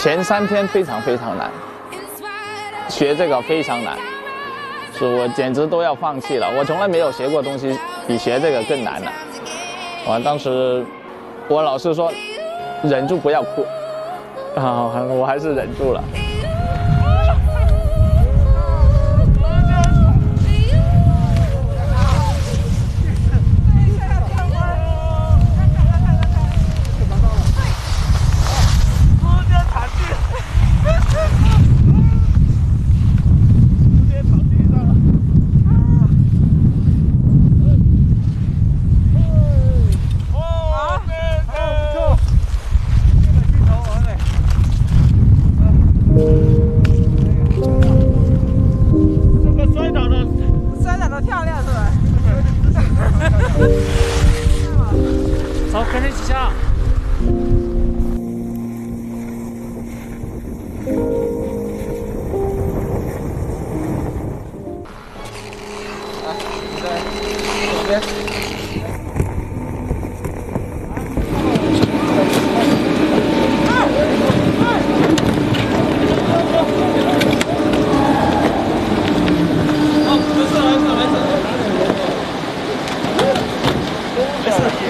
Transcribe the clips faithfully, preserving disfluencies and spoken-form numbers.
前三天非常非常难，学这个非常难，所以我简直都要放弃了。我从来没有学过东西比学这个更难了。我当时我老师说忍住不要哭，啊，我还是忍住了。 走，跟着一起下。 来，你在左边。好，没事，没事，没事。没事。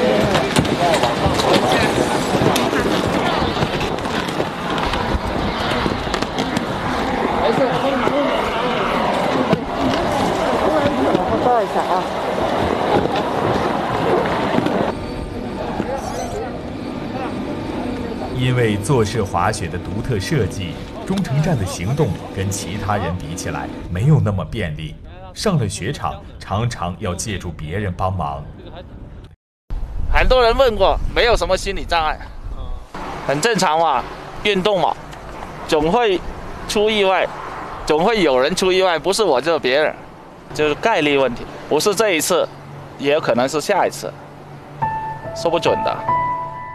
抱一下啊！ 因为坐式滑雪的独特设计，中城站的行动跟其他人比起来没有那么便利。上了雪场，常常要借助别人帮忙。 很多人问过，没有什么心理障碍，很正常嘛，运动嘛，总会出意外，总会有人出意外，不是我就是别人，就是概率问题，不是这一次，也有可能是下一次，说不准的。